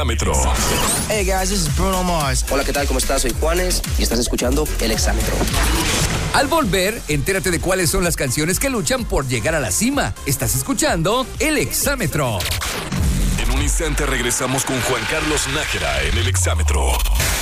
Exámetro. Hey guys, this is Bruno Mars. Hola, ¿qué tal? ¿Cómo estás? Soy Juanes y estás escuchando El Exámetro. Al volver, entérate de cuáles son las canciones que luchan por llegar a la cima. Estás escuchando El Exámetro. En un instante regresamos con Juan Carlos Nájera en El Exámetro.